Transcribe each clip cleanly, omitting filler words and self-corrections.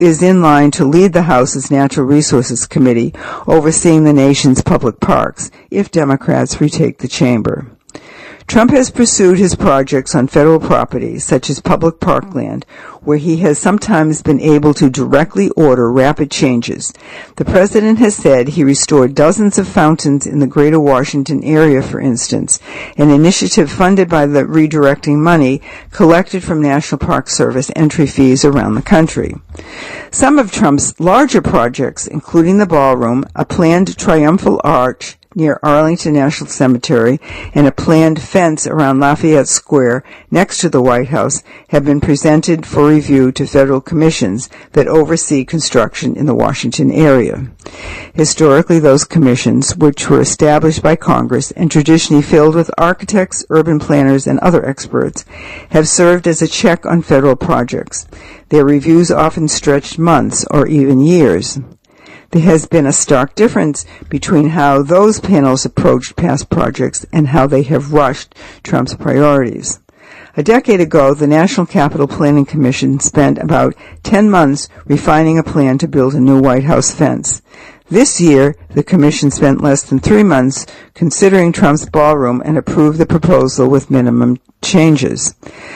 is in line to lead the House's Natural Resources Committee overseeing the nation's public parks if Democrats retake the chamber. Trump has pursued his projects on federal property, such as public parkland, where he has sometimes been able to directly order rapid changes. The president has said he restored dozens of fountains in the greater Washington area, for instance, an initiative funded by the redirecting money collected from National Park Service entry fees around the country. Some of Trump's larger projects, including the ballroom, a planned triumphal arch near Arlington National Cemetery, and a planned fence around Lafayette Square next to the White House, have been presented for review to federal commissions that oversee construction in the Washington area. Historically, those commissions, which were established by Congress and traditionally filled with architects, urban planners, and other experts, have served as a check on federal projects. Their reviews often stretched months or even years. There has been a stark difference between how those panels approached past projects and how they have rushed Trump's priorities. A decade ago, the National Capital Planning Commission spent about 10 months refining a plan to build a new White House fence. This year, the commission spent less than 3 months considering Trump's ballroom and approved the proposal with minimum changes.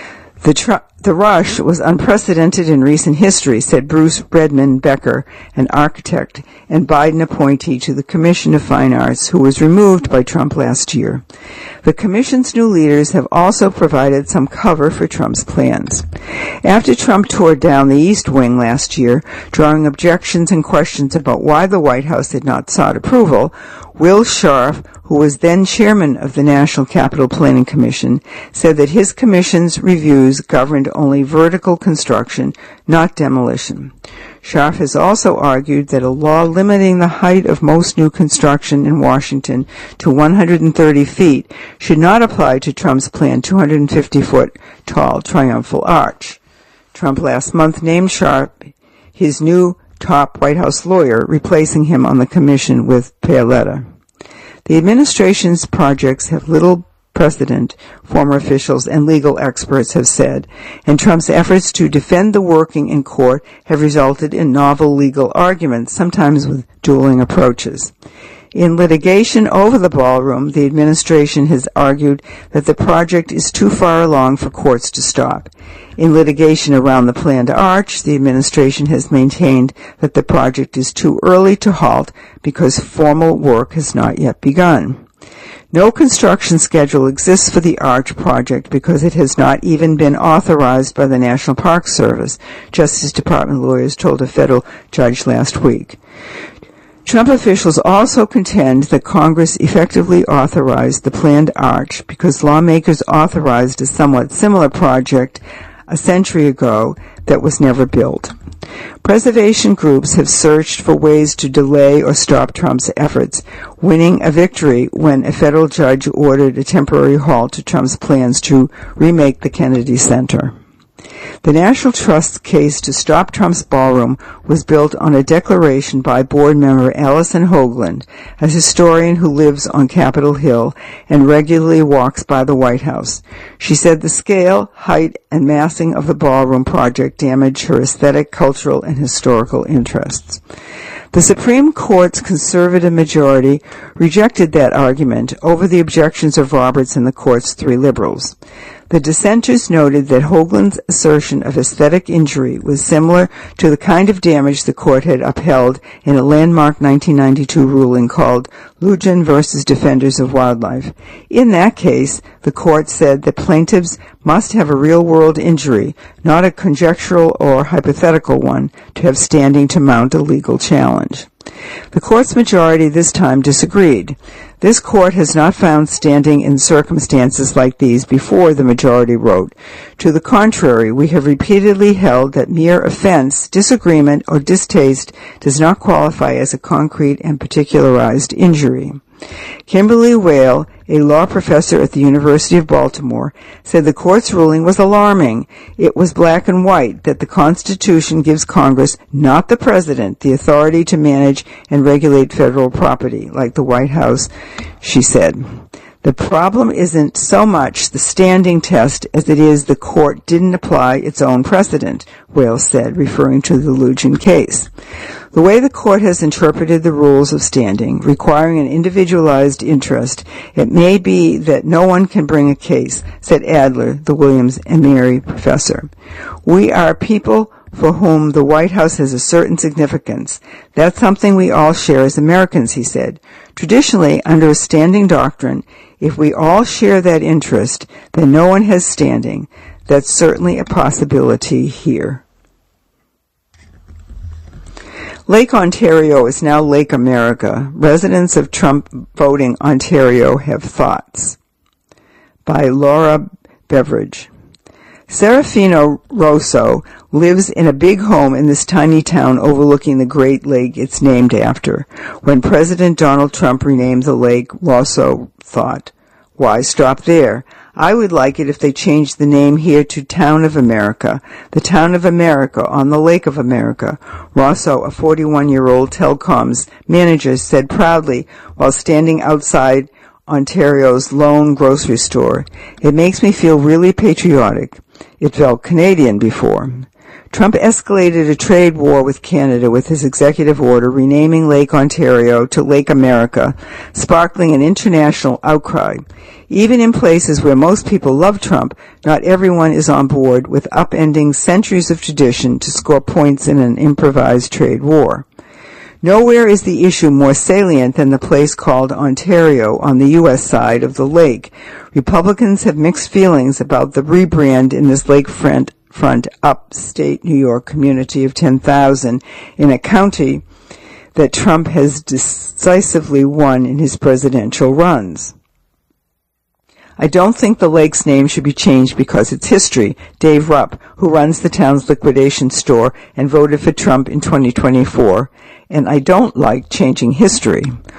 The rush was unprecedented in recent history, said Bruce Redmond Becker, an architect and Biden appointee to the Commission of Fine Arts, who was removed by Trump last year. The commission's new leaders have also provided some cover for Trump's plans. After Trump tore down the East Wing last year, drawing objections and questions about why the White House had not sought approval, Will Scharf, who was then chairman of the National Capital Planning Commission, said that his commission's reviews governed only vertical construction, not demolition. Scharf has also argued that a law limiting the height of most new construction in Washington to 130 feet should not apply to Trump's planned 250-foot tall triumphal arch. Trump last month named Scharf his new top White House lawyer, replacing him on the commission with Paoletta. The administration's projects have little precedent, former officials and legal experts have said, and Trump's efforts to defend the working in court have resulted in novel legal arguments, sometimes with dueling approaches. In litigation over the ballroom, the administration has argued that the project is too far along for courts to stop. In litigation around the planned arch, the administration has maintained that the project is too early to halt because formal work has not yet begun. No construction schedule exists for the arch project because it has not even been authorized by the National Park Service, Justice Department lawyers told a federal judge last week. Trump officials also contend that Congress effectively authorized the planned arch because lawmakers authorized a somewhat similar project a century ago that was never built. Preservation groups have searched for ways to delay or stop Trump's efforts, winning a victory when a federal judge ordered a temporary halt to Trump's plans to remake the Kennedy Center. The National Trust's case to stop Trump's ballroom was built on a declaration by board member Allison Hoagland, a historian who lives on Capitol Hill and regularly walks by the White House. She said the scale, height, and massing of the ballroom project damaged her aesthetic, cultural, and historical interests. The Supreme Court's conservative majority rejected that argument over the objections of Roberts and the court's 3 liberals. The dissenters noted that Hoagland's assertion of aesthetic injury was similar to the kind of damage the court had upheld in a landmark 1992 ruling called Lujan v. Defenders of Wildlife. In that case, the court said that plaintiffs must have a real-world injury, not a conjectural or hypothetical one, to have standing to mount a legal challenge. The court's majority this time disagreed. This court has not found standing in circumstances like these before, the majority wrote. To the contrary, we have repeatedly held that mere offense, disagreement, or distaste does not qualify as a concrete and particularized injury. Kimberly Whale, a law professor at the University of Baltimore, said the court's ruling was alarming. It was black and white that the Constitution gives Congress, not the President, the authority to manage and regulate federal property, like the White House, she said. The problem isn't so much the standing test as it is the court didn't apply its own precedent, Wales said, referring to the Lujan case. The way the court has interpreted the rules of standing, requiring an individualized interest, it may be that no one can bring a case, said Adler, the Williams and Mary professor. We are people for whom the White House has a certain significance. That's something we all share as Americans, he said. Traditionally, under a standing doctrine, if we all share that interest, then no one has standing. That's certainly a possibility here. Lake Ontario is now Lake America. Residents of Trump-voting Ontario have thoughts. By Laura Beveridge. Serafino Rosso lives in a big home in this tiny town overlooking the Great Lake it's named after. When President Donald Trump renamed the lake, Rosso thought, why stop there? I would like it if they changed the name here to Town of America, the Town of America on the Lake of America. Rosso, a 41-year-old telecoms manager, said proudly while standing outside Ontario's lone grocery store, "It makes me feel really patriotic. It felt Canadian before." Trump escalated a trade war with Canada with his executive order renaming Lake Ontario to Lake America, sparkling an international outcry. Even in places where most people love Trump, not everyone is on board with upending centuries of tradition to score points in an improvised trade war. Nowhere is the issue more salient than the place called Ontario on the U.S. side of the lake. Republicans have mixed feelings about the rebrand in this lakefront upstate New York community of 10,000 in a county that Trump has decisively won in his presidential runs. I don't think the lake's name should be changed because it's history. Dave Rupp, who runs the town's liquidation store and voted for Trump in 2024, and I don't like changing history.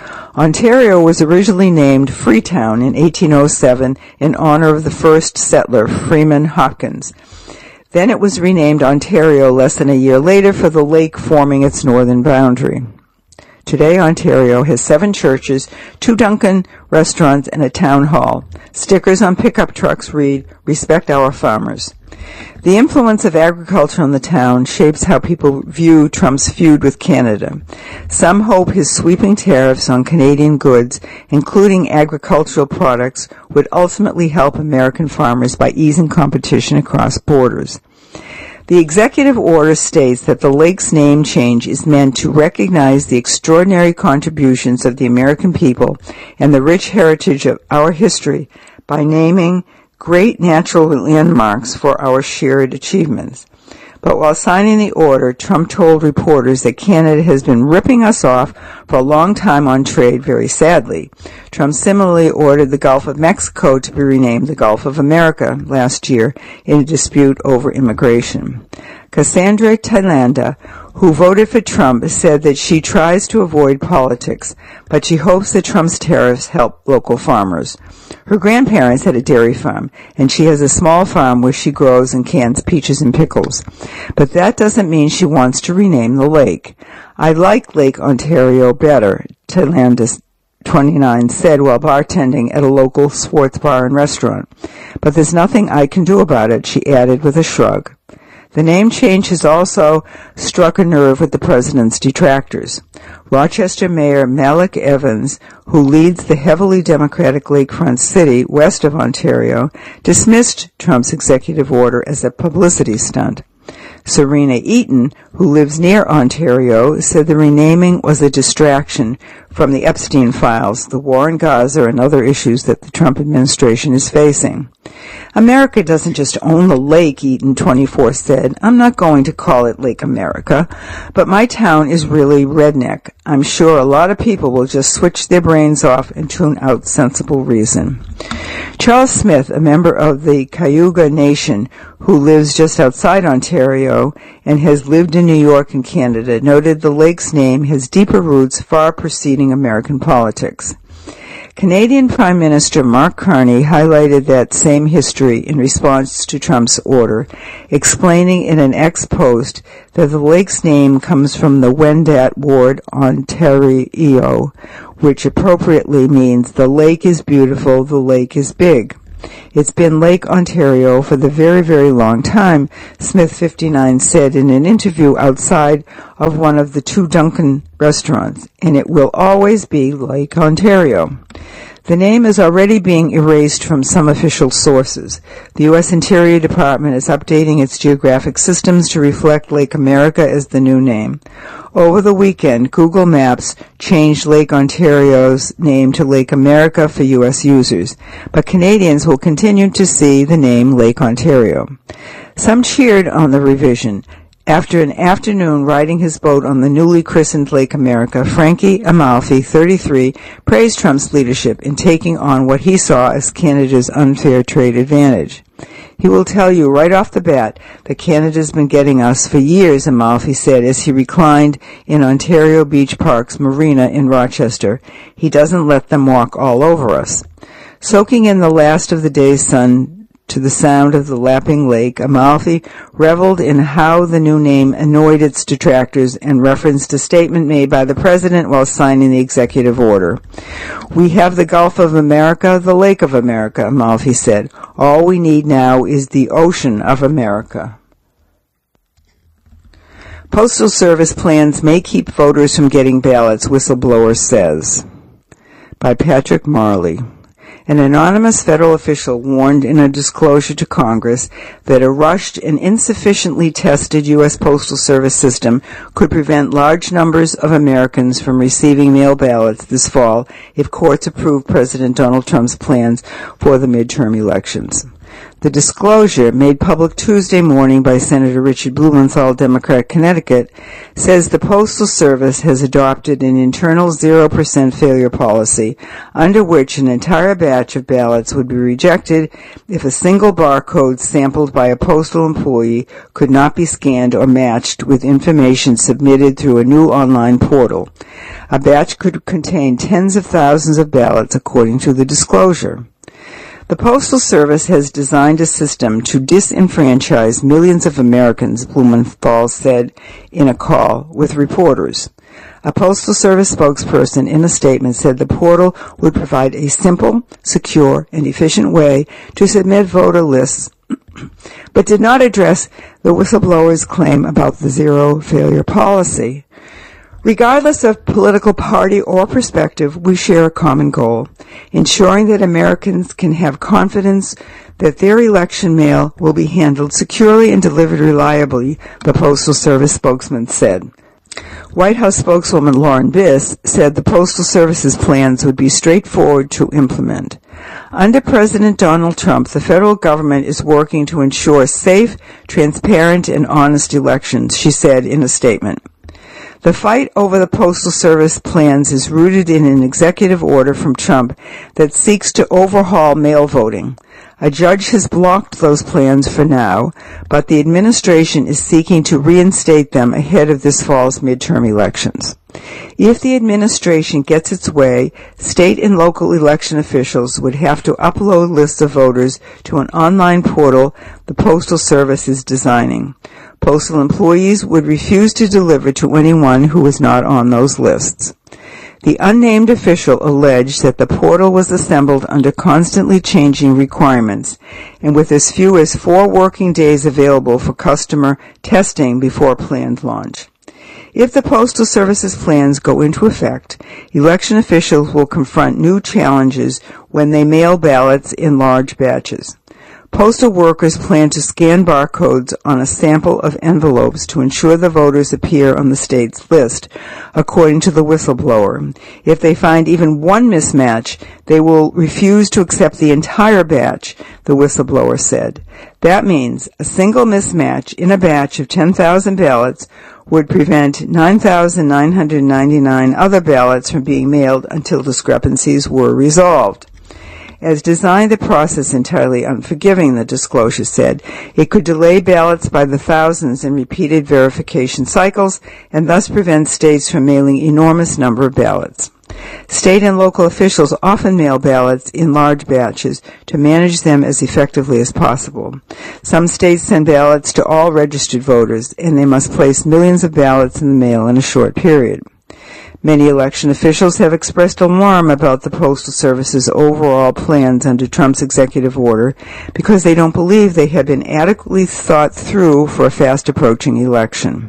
Ontario was originally named Freetown in 1807 in honor of the first settler, Freeman Hopkins. Then it was renamed Ontario less than a year later for the lake forming its northern boundary. Today, Ontario has 7 churches, 2 Dunkin' restaurants, and a town hall. Stickers on pickup trucks read, "Respect our farmers." The influence of agriculture on the town shapes how people view Trump's feud with Canada. Some hope his sweeping tariffs on Canadian goods, including agricultural products, would ultimately help American farmers by easing competition across borders. The executive order states that the lake's name change is meant to recognize the extraordinary contributions of the American people and the rich heritage of our history by naming great natural landmarks for our shared achievements. But while signing the order, Trump told reporters that Canada has been ripping us off for a long time on trade, very sadly. Trump similarly ordered the Gulf of Mexico to be renamed the Gulf of America last year in a dispute over immigration. Cassandra Thailanda, who voted for Trump, said that she tries to avoid politics, but she hopes that Trump's tariffs help local farmers. Her grandparents had a dairy farm, and she has a small farm where she grows and cans peaches and pickles. But that doesn't mean she wants to rename the lake. I like Lake Ontario better, Thailanda, 29, said while bartending at a local sports bar and restaurant. But there's nothing I can do about it, she added with a shrug. The name change has also struck a nerve with the president's detractors. Rochester Mayor Malik Evans, who leads the heavily Democratic lakefront city west of Ontario, dismissed Trump's executive order as a publicity stunt. Serena Eaton, who lives near Ontario, said the renaming was a distraction from the Epstein files, the war in Gaza, and other issues that the Trump administration is facing. America doesn't just own the lake, Eaton 24 said. I'm not going to call it Lake America, but my town is really redneck. I'm sure a lot of people will just switch their brains off and tune out sensible reason. Charles Smith, a member of the Cayuga Nation who lives just outside Ontario and has lived in New York and Canada, noted the lake's name has deeper roots far preceding American politics. Canadian Prime Minister Mark Carney highlighted that same history in response to Trump's order, explaining in an X post that the lake's name comes from the Wendat word Ontario, which appropriately means the lake is beautiful, the lake is big. It's been Lake Ontario for the very, very long time, Smith 59 said in an interview outside of one of the two Dunkin' restaurants, and it will always be Lake Ontario. The name is already being erased from some official sources. The U.S. Interior Department is updating its geographic systems to reflect Lake America as the new name. Over the weekend, Google Maps changed Lake Ontario's name to Lake America for U.S. users, but Canadians will continue to see the name Lake Ontario. Some cheered on the revision. After an afternoon riding his boat on the newly christened Lake America, Frankie Amalfi, 33, praised Trump's leadership in taking on what he saw as Canada's unfair trade advantage. He will tell you right off the bat that Canada's been getting us for years, Amalfi said as he reclined in Ontario Beach Park's marina in Rochester. He doesn't let them walk all over us. Soaking in the last of the day's sun to the sound of the lapping lake, Amalfi reveled in how the new name annoyed its detractors and referenced a statement made by the president while signing the executive order. "We have the Gulf of America, the Lake of America," Amalfi said. "All we need now is the Ocean of America." Postal Service plans may keep voters from getting ballots, whistleblower says. By Patrick Marley. An anonymous federal official warned in a disclosure to Congress that a rushed and insufficiently tested U.S. Postal Service system could prevent large numbers of Americans from receiving mail ballots this fall if courts approve President Donald Trump's plans for the midterm elections. The disclosure, made public Tuesday morning by Senator Richard Blumenthal, Democrat, Connecticut, says the Postal Service has adopted an internal 0% failure policy under which an entire batch of ballots would be rejected if a single barcode sampled by a postal employee could not be scanned or matched with information submitted through a new online portal. A batch could contain tens of thousands of ballots, according to the disclosure. The Postal Service has designed a system to disenfranchise millions of Americans, Blumenthal said in a call with reporters. A Postal Service spokesperson in a statement said the portal would provide a simple, secure, and efficient way to submit voter lists, but did not address the whistleblower's claim about the zero failure policy. Regardless of political party or perspective, we share a common goal, ensuring that Americans can have confidence that their election mail will be handled securely and delivered reliably, the Postal Service spokesman said. White House spokeswoman Lauren Biss said the Postal Service's plans would be straightforward to implement. Under President Donald Trump, the federal government is working to ensure safe, transparent, and honest elections, she said in a statement. The fight over the Postal Service plans is rooted in an executive order from Trump that seeks to overhaul mail voting. A judge has blocked those plans for now, but the administration is seeking to reinstate them ahead of this fall's midterm elections. If the administration gets its way, state and local election officials would have to upload lists of voters to an online portal the Postal Service is designing. Postal employees would refuse to deliver to anyone who was not on those lists. The unnamed official alleged that the portal was assembled under constantly changing requirements and with as few as 4 working days available for customer testing before planned launch. If the Postal Service's plans go into effect, election officials will confront new challenges when they mail ballots in large batches. Postal workers plan to scan barcodes on a sample of envelopes to ensure the voters appear on the state's list, according to the whistleblower. If they find even one mismatch, they will refuse to accept the entire batch, the whistleblower said. That means a single mismatch in a batch of 10,000 ballots would prevent 9,999 other ballots from being mailed until discrepancies were resolved. As designed, the process entirely unforgiving, the disclosure said. It could delay ballots by the thousands in repeated verification cycles and thus prevent states from mailing enormous number of ballots. State and local officials often mail ballots in large batches to manage them as effectively as possible. Some states send ballots to all registered voters, and they must place millions of ballots in the mail in a short period. Many election officials have expressed alarm about the Postal Service's overall plans under Trump's executive order because they don't believe they have been adequately thought through for a fast-approaching election.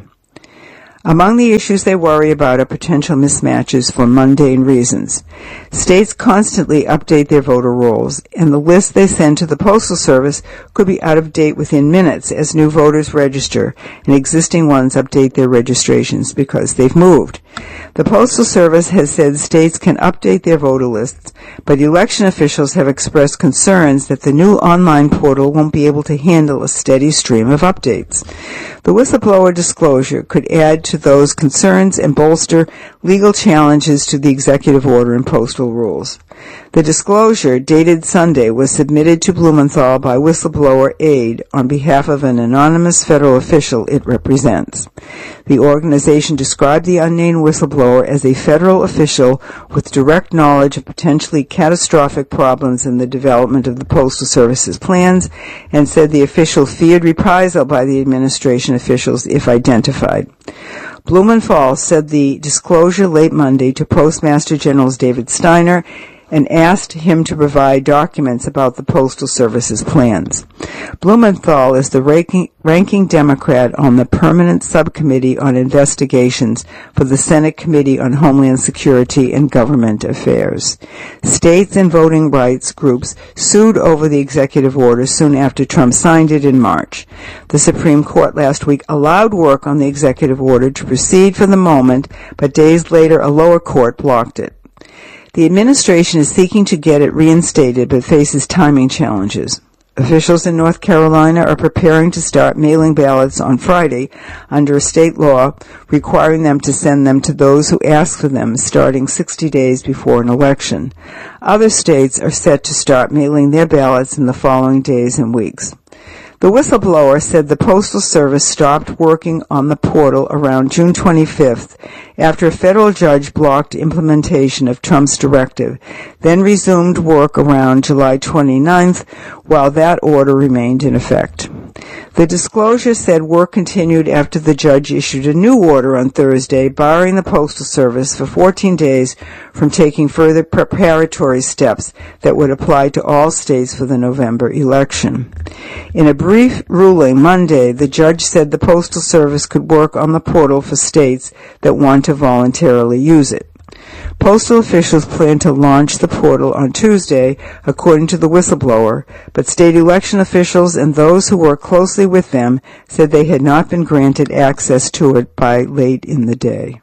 Among the issues they worry about are potential mismatches for mundane reasons. States constantly update their voter rolls, and the list they send to the Postal Service could be out of date within minutes as new voters register and existing ones update their registrations because they've moved. The Postal Service has said states can update their voter lists, but election officials have expressed concerns that the new online portal won't be able to handle a steady stream of updates. The whistleblower disclosure could add to those concerns and bolster legal challenges to the executive order and postal rules. The disclosure, dated Sunday, was submitted to Blumenthal by whistleblower aide on behalf of an anonymous federal official it represents. The organization described the unnamed whistleblower as a federal official with direct knowledge of potentially catastrophic problems in the development of the Postal Service's plans and said the official feared reprisal by the administration officials if identified. Blumenthal said the disclosure late Monday to Postmaster General David Steiner and asked him to provide documents about the Postal Service's plans. Blumenthal is the ranking Democrat on the Permanent Subcommittee on Investigations for the Senate Committee on Homeland Security and Government Affairs. States and voting rights groups sued over the executive order soon after Trump signed it in March. The Supreme Court last week allowed work on the executive order to proceed for the moment, but days later a lower court blocked it. The administration is seeking to get it reinstated but faces timing challenges. Officials in North Carolina are preparing to start mailing ballots on Friday under a state law requiring them to send them to those who ask for them starting 60 days before an election. Other states are set to start mailing their ballots in the following days and weeks. The whistleblower said the Postal Service stopped working on the portal around June 25th after a federal judge blocked implementation of Trump's directive, then resumed work around July 29th while that order remained in effect. The disclosure said work continued after the judge issued a new order on Thursday barring the Postal Service for 14 days from taking further preparatory steps that would apply to all states for the November election. In a brief ruling Monday, the judge said the Postal Service could work on the portal for states that want to voluntarily use it. Postal officials plan to launch the portal on Tuesday, according to the whistleblower, but state election officials and those who work closely with them said they had not been granted access to it by late in the day.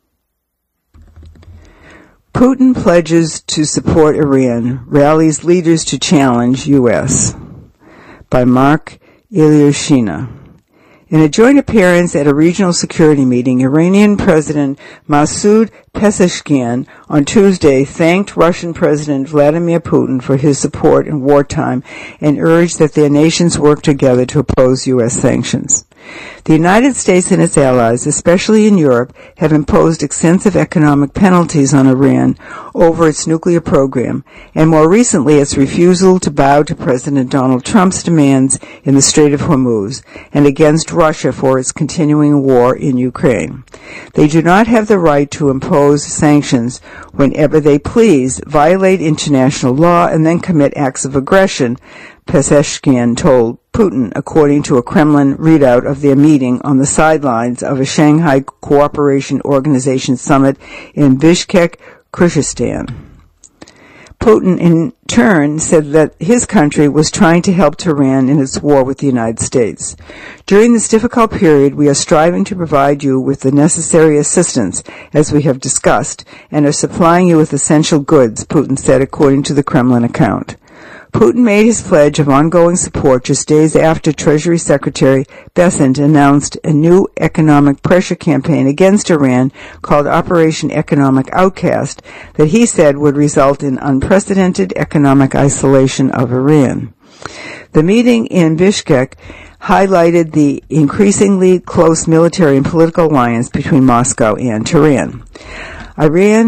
Putin pledges to support Iran, rallies leaders to challenge U.S. By Mark Ilyushina. In a joint appearance at a regional security meeting, Iranian President Masoud Pezeshkian on Tuesday thanked Russian President Vladimir Putin for his support in wartime and urged that their nations work together to oppose U.S. sanctions. The United States and its allies, especially in Europe, have imposed extensive economic penalties on Iran over its nuclear program, and more recently its refusal to bow to President Donald Trump's demands in the Strait of Hormuz, and against Russia for its continuing war in Ukraine. They do not have the right to impose sanctions whenever they please, violate international law, and then commit acts of aggression, Pezeshkian told Putin, according to a Kremlin readout of their meeting on the sidelines of a Shanghai Cooperation Organization summit in Bishkek, Kyrgyzstan. Putin, in turn, said that his country was trying to help Tehran in its war with the United States. During this difficult period, we are striving to provide you with the necessary assistance, as we have discussed, and are supplying you with essential goods, Putin said, according to the Kremlin account. Putin made his pledge of ongoing support just days after Treasury Secretary Bessent announced a new economic pressure campaign against Iran called Operation Economic Outcast that he said would result in unprecedented economic isolation of Iran. The meeting in Bishkek highlighted the increasingly close military and political alliance between Moscow and Tehran.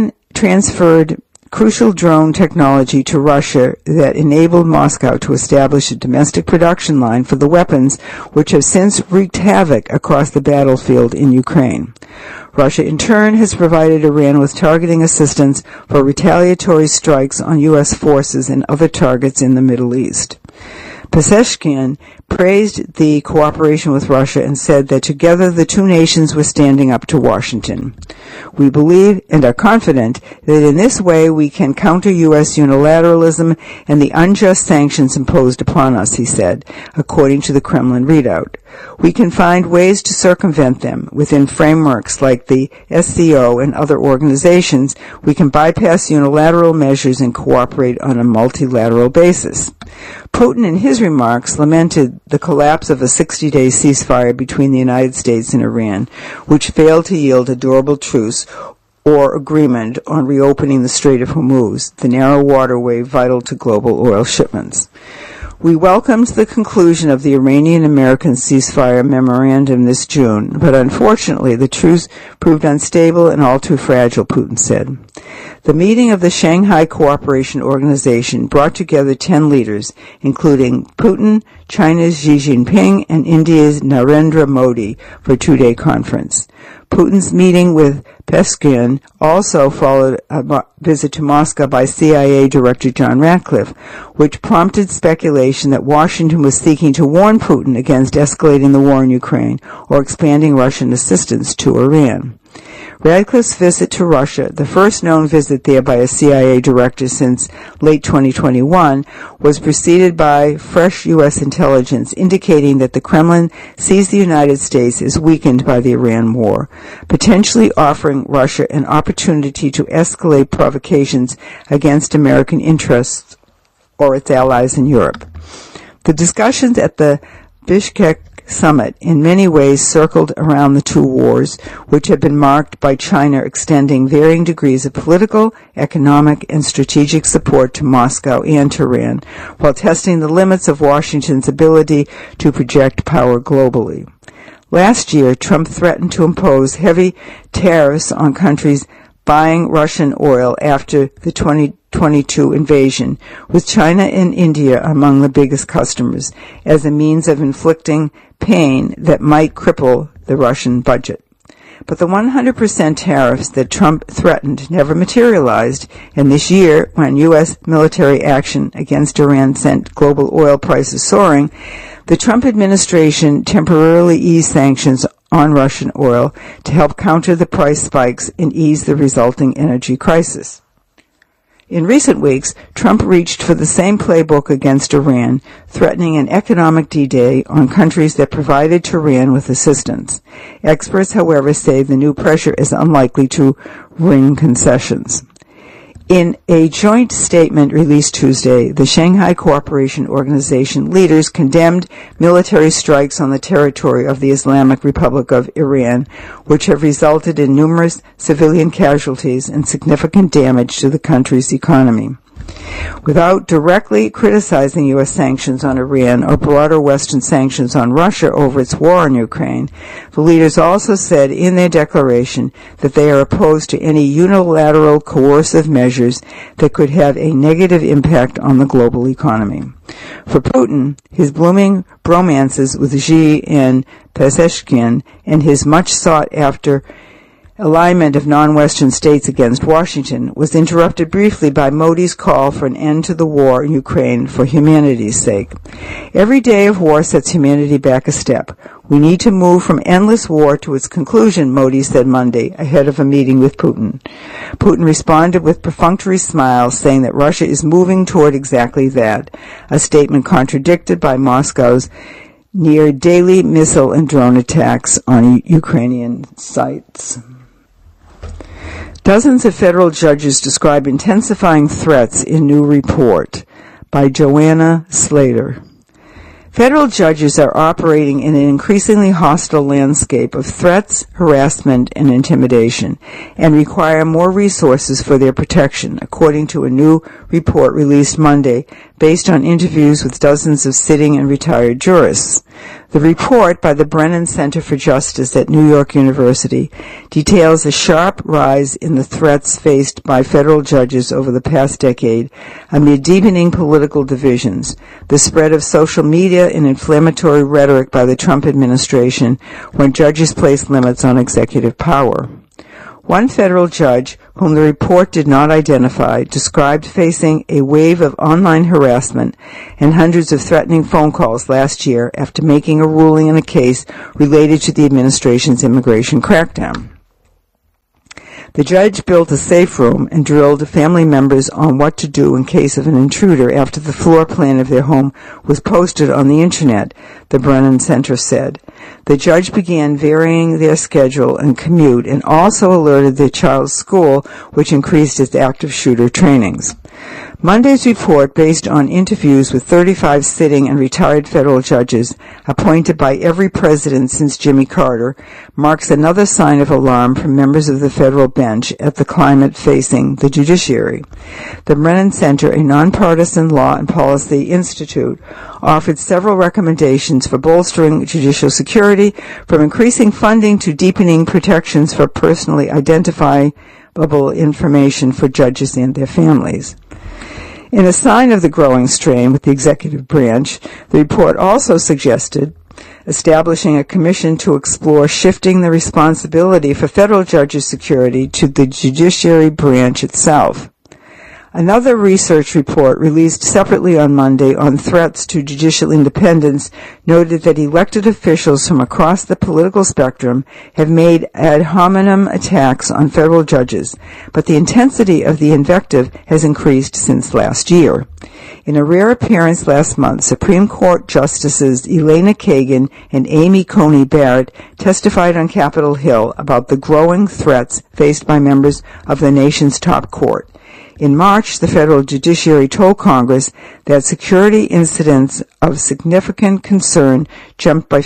transferred crucial drone technology to Russia that enabled Moscow to establish a domestic production line for the weapons which have since wreaked havoc across the battlefield in Ukraine. Russia, in turn, has provided Iran with targeting assistance for retaliatory strikes on U.S. forces and other targets in the Middle East. Pezeshkian praised the cooperation with Russia and said that together the two nations were standing up to Washington. We believe and are confident that in this way we can counter U.S. unilateralism and the unjust sanctions imposed upon us, he said, according to the Kremlin readout. We can find ways to circumvent them within frameworks like the SCO and other organizations. We can bypass unilateral measures and cooperate on a multilateral basis. Putin, in his remarks, lamented the collapse of a 60-day ceasefire between the United States and Iran, which failed to yield a durable truce or agreement on reopening the Strait of Hormuz, the narrow waterway vital to global oil shipments. We welcomed the conclusion of the Iranian-American ceasefire memorandum this June, but unfortunately the truce proved unstable and all too fragile, Putin said. The meeting of the Shanghai Cooperation Organization brought together 10 leaders, including Putin, China's Xi Jinping, and India's Narendra Modi, for a two-day conference. Putin's meeting with Pezeshkian also followed a visit to Moscow by CIA Director John Ratcliffe, which prompted speculation that Washington was seeking to warn Putin against escalating the war in Ukraine or expanding Russian assistance to Iran. Radcliffe's visit to Russia, the first known visit there by a CIA director since late 2021, was preceded by fresh U.S. intelligence indicating that the Kremlin sees the United States as weakened by the Iran war, potentially offering Russia an opportunity to escalate provocations against American interests or its allies in Europe. The discussions at the Bishkek summit in many ways circled around the two wars, which have been marked by China extending varying degrees of political, economic, and strategic support to Moscow and Tehran, while testing the limits of Washington's ability to project power globally. Last year, Trump threatened to impose heavy tariffs on countries buying Russian oil after the 2022 invasion, with China and India among the biggest customers, as a means of inflicting pain that might cripple the Russian budget. But the 100% tariffs that Trump threatened never materialized, and this year, when U.S. military action against Iran sent global oil prices soaring, the Trump administration temporarily eased sanctions on Russian oil to help counter the price spikes and ease the resulting energy crisis. In recent weeks, Trump reached for the same playbook against Iran, threatening an economic D-Day on countries that provided Tehran with assistance. Experts, however, say the new pressure is unlikely to wring concessions. In a joint statement released Tuesday, the Shanghai Cooperation Organization leaders condemned military strikes on the territory of the Islamic Republic of Iran, which have resulted in numerous civilian casualties and significant damage to the country's economy. Without directly criticizing U.S. sanctions on Iran or broader Western sanctions on Russia over its war in Ukraine, the leaders also said in their declaration that they are opposed to any unilateral coercive measures that could have a negative impact on the global economy. For Putin, his blooming bromances with Xi and Pezeshkian and his much sought-after alignment of non-Western states against Washington was interrupted briefly by Modi's call for an end to the war in Ukraine for humanity's sake. Every day of war sets humanity back a step. We need to move from endless war to its conclusion, Modi said Monday, ahead of a meeting with Putin. Putin responded with perfunctory smiles, saying that Russia is moving toward exactly that, a statement contradicted by Moscow's near daily missile and drone attacks on Ukrainian sites. Dozens of federal judges describe intensifying threats in new report by Joanna Slater. Federal judges are operating in an increasingly hostile landscape of threats, harassment, and intimidation, and require more resources for their protection, according to a new report released Monday based on interviews with dozens of sitting and retired jurists. The report by the Brennan Center for Justice at New York University details a sharp rise in the threats faced by federal judges over the past decade amid deepening political divisions, the spread of social media and inflammatory rhetoric by the Trump administration when judges place limits on executive power. One federal judge, whom the report did not identify, described facing a wave of online harassment and hundreds of threatening phone calls last year after making a ruling in a case related to the administration's immigration crackdown. The judge built a safe room and drilled family members on what to do in case of an intruder after the floor plan of their home was posted on the Internet, the Brennan Center said. The judge began varying their schedule and commute and also alerted their child's school, which increased its active shooter trainings. Monday's report, based on interviews with 35 sitting and retired federal judges appointed by every president since Jimmy Carter, marks another sign of alarm from members of the federal bench at the climate facing the judiciary. The Brennan Center, a nonpartisan law and policy institute, offered several recommendations for bolstering judicial security, from increasing funding to deepening protections for personally identifiable information for judges and their families. In a sign of the growing strain with the executive branch, the report also suggested establishing a commission to explore shifting the responsibility for federal judges' security to the judiciary branch itself. Another research report released separately on Monday on threats to judicial independence noted that elected officials from across the political spectrum have made ad hominem attacks on federal judges, but the intensity of the invective has increased since last year. In a rare appearance last month, Supreme Court Justices Elena Kagan and Amy Coney Barrett testified on Capitol Hill about the growing threats faced by members of the nation's top court. In March, the federal judiciary told Congress that security incidents of significant concern jumped by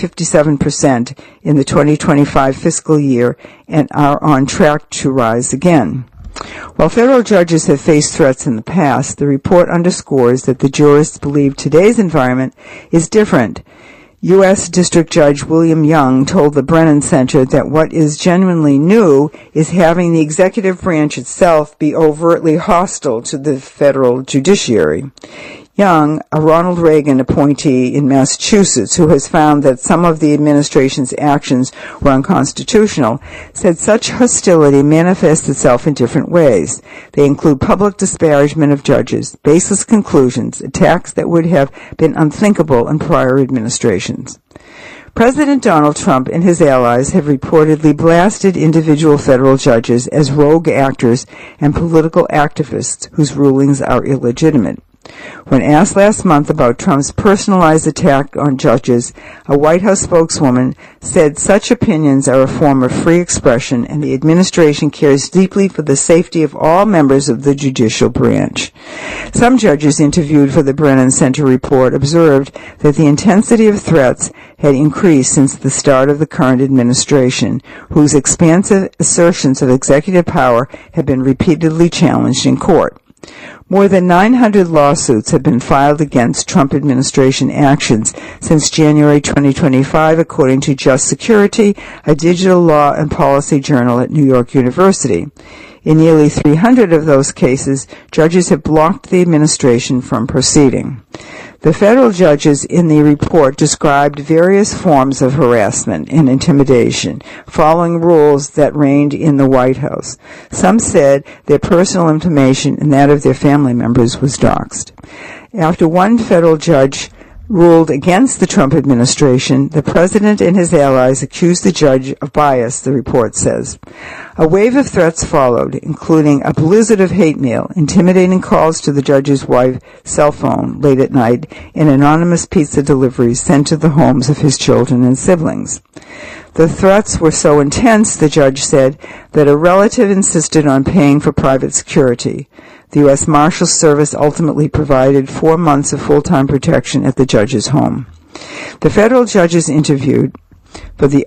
57% in the 2025 fiscal year and are on track to rise again. While federal judges have faced threats in the past, the report underscores that the jurists believe today's environment is different. U.S. District Judge William Young told the Brennan Center that what is genuinely new is having the executive branch itself be overtly hostile to the federal judiciary. Young, a Ronald Reagan appointee in Massachusetts who has found that some of the administration's actions were unconstitutional, said such hostility manifests itself in different ways. They include public disparagement of judges, baseless conclusions, attacks that would have been unthinkable in prior administrations. President Donald Trump and his allies have reportedly blasted individual federal judges as rogue actors and political activists whose rulings are illegitimate. When asked last month about Trump's personalized attack on judges, a White House spokeswoman said such opinions are a form of free expression and the administration cares deeply for the safety of all members of the judicial branch. Some judges interviewed for the Brennan Center report observed that the intensity of threats had increased since the start of the current administration, whose expansive assertions of executive power have been repeatedly challenged in court. More than 900 lawsuits have been filed against Trump administration actions since January 2025, according to Just Security, a digital law and policy journal at New York University. In nearly 300 of those cases, judges have blocked the administration from proceeding. The federal judges in the report described various forms of harassment and intimidation, following rules that reigned in the White House. Some said their personal information and that of their family members was doxed. After one federal judge ruled against the Trump administration, the president and his allies accused the judge of bias, the report says. A wave of threats followed, including a blizzard of hate mail, intimidating calls to the judge's wife's cell phone late at night, and anonymous pizza deliveries sent to the homes of his children and siblings. The threats were so intense, the judge said, that a relative insisted on paying for private security. The U.S. Marshals Service ultimately provided 4 months of full-time protection at the judge's home. The federal judges interviewed for the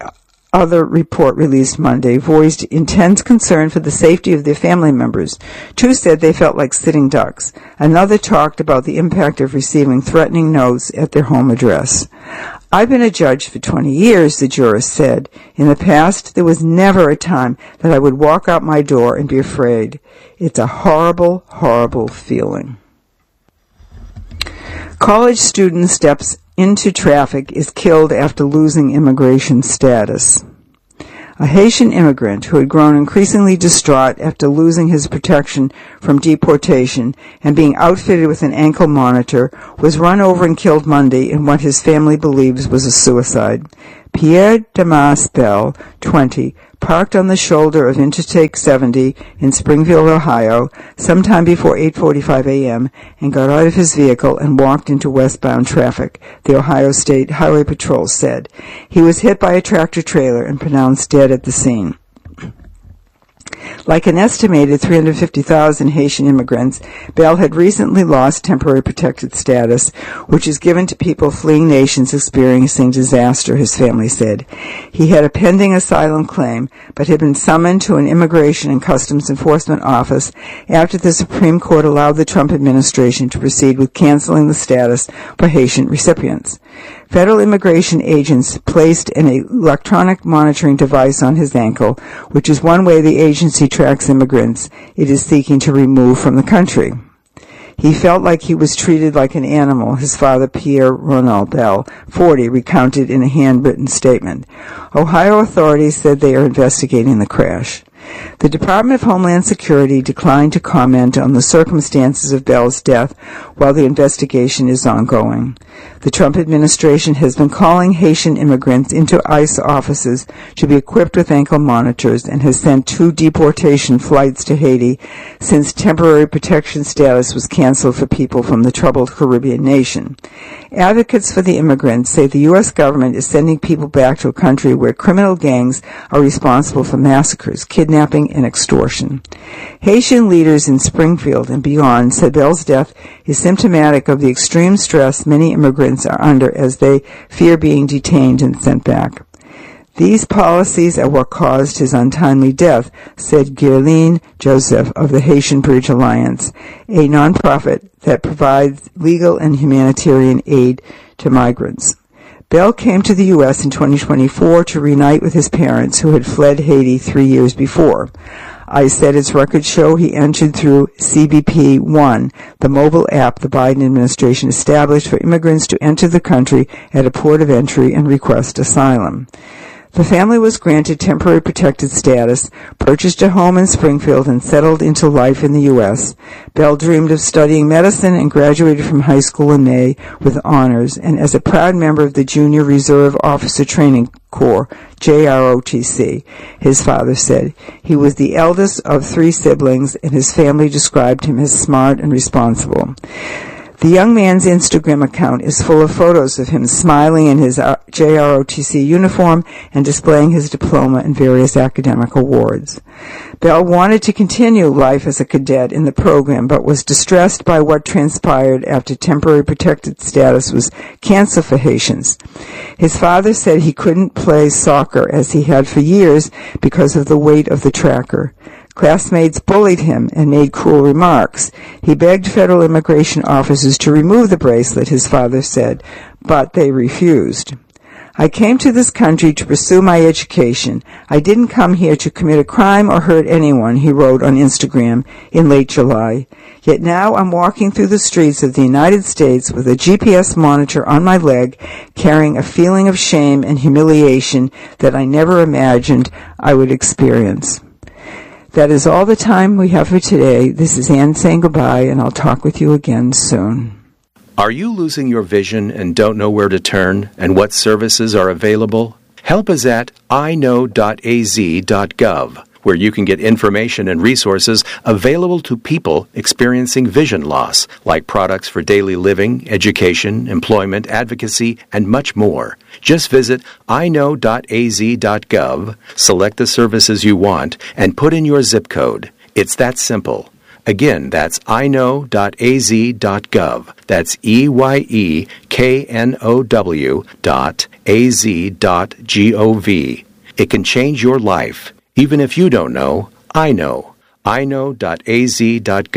other report released Monday voiced intense concern for the safety of their family members. Two said they felt like sitting ducks. Another talked about the impact of receiving threatening notes at their home address. I've been a judge for 20 years, the jurist said. In the past, there was never a time that I would walk out my door and be afraid. It's a horrible, horrible feeling. College student steps into traffic is killed after losing immigration status. A Haitian immigrant who had grown increasingly distraught after losing his protection from deportation and being outfitted with an ankle monitor was run over and killed Monday in what his family believes was a suicide. Pierre Damas Bell, 20, parked on the shoulder of Interstate 70 in Springfield, Ohio, sometime before 8:45 a.m. and got out of his vehicle and walked into westbound traffic, the Ohio State Highway Patrol said. He was hit by a tractor-trailer and pronounced dead at the scene. Like an estimated 350,000 Haitian immigrants, Bell had recently lost temporary protected status, which is given to people fleeing nations experiencing disaster, his family said. He had a pending asylum claim, but had been summoned to an Immigration and Customs Enforcement office after the Supreme Court allowed the Trump administration to proceed with canceling the status for Haitian recipients. Federal immigration agents placed an electronic monitoring device on his ankle, which is one way the agency tracks immigrants it is seeking to remove from the country. He felt like he was treated like an animal, his father Pierre Ronald Bell, 40, recounted in a handwritten statement. Ohio authorities said they are investigating the crash. The Department of Homeland Security declined to comment on the circumstances of Bell's death while the investigation is ongoing. The Trump administration has been calling Haitian immigrants into ICE offices to be equipped with ankle monitors and has sent 2 deportation flights to Haiti since temporary protection status was canceled for people from the troubled Caribbean nation. Advocates for the immigrants say the U.S. government is sending people back to a country where criminal gangs are responsible for massacres, kidnapping, and extortion. Haitian leaders in Springfield and beyond said Bell's death is symptomatic of the extreme stress many immigrants are under as they fear being detained and sent back. These policies are what caused his untimely death, said Guerline Joseph of the Haitian Bridge Alliance, a nonprofit that provides legal and humanitarian aid to migrants. Bell came to the U.S. in 2024 to reunite with his parents who had fled Haiti 3 years before. ICE said its records show he entered through CBP One, the mobile app the Biden administration established for immigrants to enter the country at a port of entry and request asylum. The family was granted temporary protected status, purchased a home in Springfield, and settled into life in the U.S. Bell dreamed of studying medicine and graduated from high school in May with honors, and as a proud member of the Junior Reserve Officer Training Corps, JROTC, his father said. He was the eldest of 3 siblings, and his family described him as smart and responsible. The young man's Instagram account is full of photos of him smiling in his JROTC uniform and displaying his diploma and various academic awards. Bell wanted to continue life as a cadet in the program, but was distressed by what transpired after temporary protected status was canceled for Haitians. His father said he couldn't play soccer as he had for years because of the weight of the tracker. Classmates bullied him and made cruel remarks. He begged federal immigration officers to remove the bracelet, his father said, but they refused. I came to this country to pursue my education. I didn't come here to commit a crime or hurt anyone, he wrote on Instagram in late July. Yet now I'm walking through the streets of the United States with a GPS monitor on my leg, carrying a feeling of shame and humiliation that I never imagined I would experience. That is all the time we have for today. This is Ann saying goodbye, and I'll talk with you again soon. Are you losing your vision and don't know where to turn and what services are available? Help is at iknow.az.gov, where you can get information and resources available to people experiencing vision loss, like products for daily living, education, employment, advocacy, and much more. Just visit iknow.az.gov, select the services you want, and put in your zip code. It's that simple. Again, that's iknow.az.gov. That's EYEKNOW.az.gov. It can change your life. Even if you don't know, I know. iknow.az.gov.